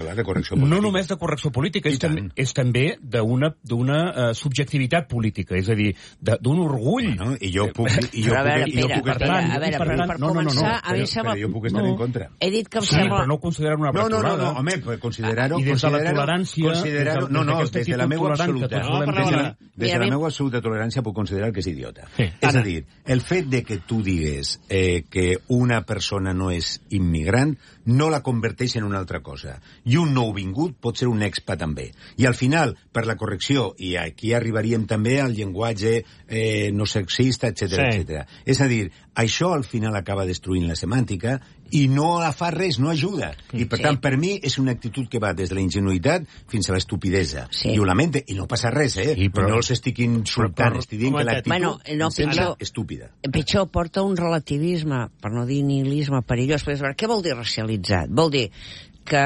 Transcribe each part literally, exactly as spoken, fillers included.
parlar de correcció política. No només de correcció política, és, tam és també d'una uh, subjectivitat política, és a dir, d'un orgull. Bueno, i jo puc, i jo però a veure, puc, i jo Pere, puc Pere, estar... a veure, per, per no, no, no, començar, no, a mi em però, sembla... però jo puc estar no. en contra. He dit que em Sí, sembla... però no ho consideren una No, no, bretolada. no, no, home, pues considerar-ho... I des de la considerar-ho- tolerància... Considerar-ho... No, no, des de la meva absoluta... No, des de la, des de la meva absoluta tolerància puc considerar que és idiota. Sí. És a dir, el fet de que tu digues eh, que una persona no és immigrant no la converteix en una altra cosa. I un nouvingut pot ser un expat també. I al final, per la correcció, i aquí arribaríem també al llenguatge eh, no sexista, etcètera, sí. etcètera. És a dir, això al final acaba destruint la semàntica i no fa res, no ajuda. I per Sí. tant, per mi és una actitud que va des de la ingenuïtat fins a l'estupidesa. Sí. I ho lamento, i no passa res, eh? Sí, però- No els estic insultant, estic dient que l'actitud Bueno, no, em sembla pitjor- estúpida. Pitjor, porta un relativisme, per no dir nihilisme perillós. Però, què vol dir racialitzat? Vol dir que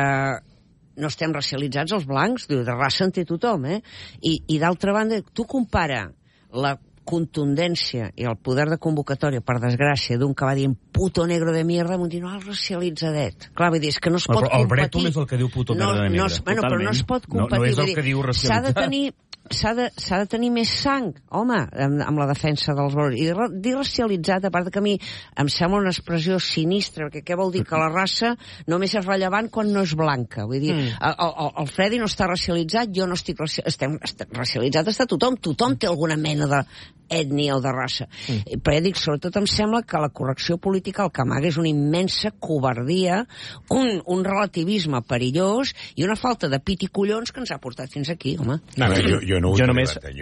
no estem racialitzats els blancs, diu, de raça en té tothom, eh? I, i d'altra banda, tu compara la contundència i el poder de convocatòria, per desgràcia, d'un que va dir puto negro de mierda, amb un dir, no, el racialitzat. Clar, vull dir, és que no es pot Però el competir. Breton és el que diu puto no, negro de no, negre. bueno, però no es pot No- no competir. és el vull dir, que diu S'ha de racialitzat. tenir s'ha de, s'ha de tenir més sang, home, amb, amb la defensa dels valors. I ra- dir racialitzat, a part que a mi em sembla una expressió sinistra, perquè què vol dir? Que la raça només és rellevant quan no és blanca. Vull dir, mm. el, el, el Freddy no està racialitzat, jo no estic racialitzat. Estem, estem, racialitzat està tothom. Tothom té alguna mena d'ètnia o de raça. Mm. Però ja dic, sobretot em sembla que la correcció política el que amaga és una immensa covardia, un, un relativisme perillós i una falta de pit i collons que ens ha portat fins aquí, home. No, jo, jo no vull jo arribar només... tan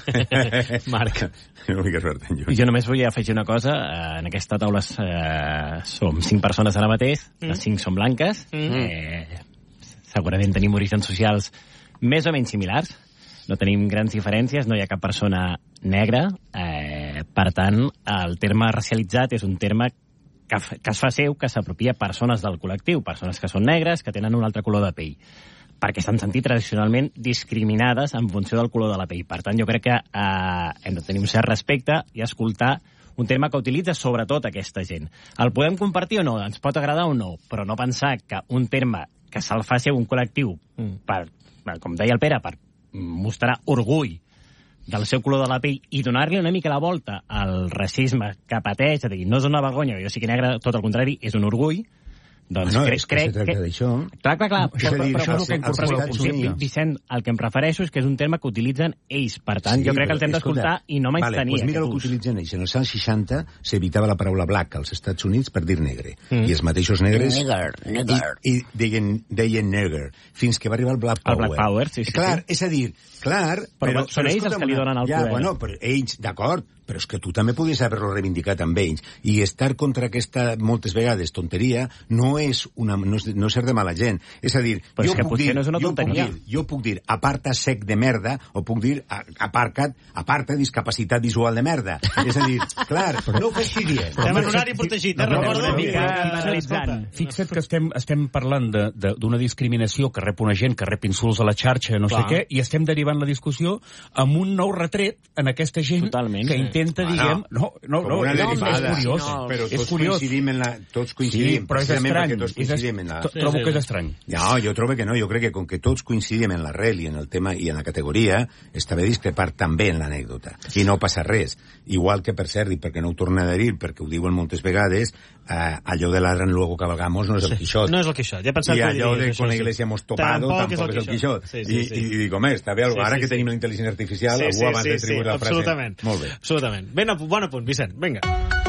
lluny. Marc. Jo no vull arribar tan lluny. Jo només vull afegir una cosa. En aquesta taula eh, som cinc persones ara mateix, mm. les cinc són blanques, mm. eh, segurament tenim orígens socials més o menys similars, no tenim grans diferències, no hi ha cap persona negra, eh, per tant, el terme racialitzat és un terme que, que es fa seu, que s'apropia a persones del col·lectiu, persones que són negres, que tenen un altre color de pell, perquè s'han sentit tradicionalment discriminades en funció del color de la pell. Per tant, jo crec que eh, hem de tenir un cert respecte i escoltar un terme que utilitza sobretot aquesta gent. El podem compartir o no, ens pot agradar o no, però no pensar que un terme que se'l fa ser un col·lectiu, per, com deia el Pere, per mostrar orgull del seu color de la pell i donar-li una mica la volta al racisme que pateix, és a dir, no és una vergonya, jo sí que negre, tot el contrari, és un orgull, doncs no, crec, és que crec se tracta que... d'això. Clar, clar, clar, És a però, dir, però, però, als- però, als però, Estats però, Units. Vicent, el que em refereixo és que és un terme que utilitzen ells, per tant, Sí, jo crec que però, els hem d'escoltar escolta, i no menys vale, tenir pues mira el que aquest ús. utilitzen ells. En els anys seixanta s'evitava la paraula black als Estats Units per dir negre. Mm. I els mateixos negres... Nigger, nigger. I, i deien, deien negre, fins que va arribar el Black El Power. Black Power, sí, sí, Clar, sí. és a dir, clar... Però són ells els que li donen el ja, poder. Bueno, però ells, d'acord, però és que tu també podies haver-lo reivindicat amb ells. I estar contra aquesta, moltes vegades, tonteria, no és, una, no és, no és ser de mala gent. És a dir, Però jo és que puc potser dir, no és una jo puc tonteria. dir, jo puc dir aparta sec de merda, o puc dir a- aparca't, aparta discapacitat visual de merda. És a dir, clar, no ho fastidiem. Estem en horari protegit, eh? No, Recordo. una mica que- banalitzant. Fixa't que estem, estem parlant de- de- d'una discriminació que rep una gent que rep insults a la xarxa, no Clar. sé què, i estem derivant la discussió amb un nou retret en aquesta gent Totalment. que intenta, Bueno, diguem... No, no, com no, una és, derivada. és curiós. No, Però és tots curiós. coincidim en la... Tots Sí, coincidim, però és precisament estrany. perquè tots És est... coincidim en la... to- Trobo que és estrany. No, jo trobo que no. Jo crec que com que tots coincidim en l'arrel i en el tema i en la categoria, està bé discrepar també en l'anècdota. I no passa res. Igual que, per cert, i perquè no ho torna a dir, perquè ho diuen moltes vegades, eh, allò de ladran luego cabalgamos no és el Quixot. No és el Quixot. Ja he pensat I que ho allò de diries, con la això, sí. iglesia hemos topado tampoc, és el Quixot. Sí, sí, sí. I, i dic, home, està bé, Sí, ara sí, que sí. tenim la intel·ligència artificial, Sí, algú sí, abans sí, de tributar sí, la frase. absolutament. Molt bé. Absolutament. Ben a, bon apunt, Vicent. Vinga.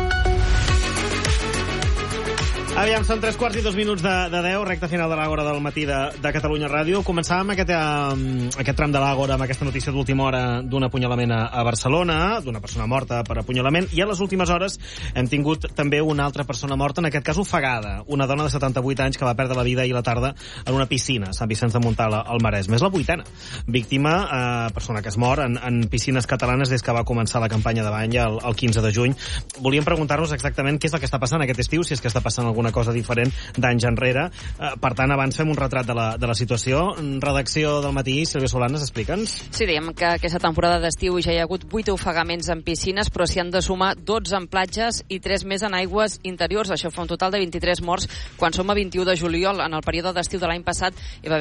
Aviam, són tres quarts i dos minuts de, de deu, recta final de l'Àgora del matí de, de Catalunya Ràdio. Començàvem aquest, um, aquest tram de l'Àgora amb aquesta notícia d'última hora d'un apunyalament a, a Barcelona, d'una persona morta per apunyalament, i a les últimes hores hem tingut també una altra persona morta, en aquest cas ofegada, una dona de setanta-vuit anys que va perdre la vida ahir a la tarda en una piscina a Sant Vicenç de Montalt, al Maresme. És la vuitena víctima, eh, persona que es mor en, en piscines catalanes des que va començar la campanya de bany el, el quinze de juny. Volíem preguntar-nos exactament què és el que està passant aquest estiu, si és que està passant alguna cosa diferent d'anys enrere. Eh, per tant, abans fem un retrat de la, de la situació. Redacció del matí, Sílvia Solanes, explica'ns. Sí, dèiem que aquesta temporada d'estiu ja hi ha hagut vuit ofegaments en piscines, però s'hi han de sumar dotze en platges i tres més en aigües interiors. Això fa un total de vint-i-tres morts quan som a vint-i-u de juliol. En el període d'estiu de l'any passat hi va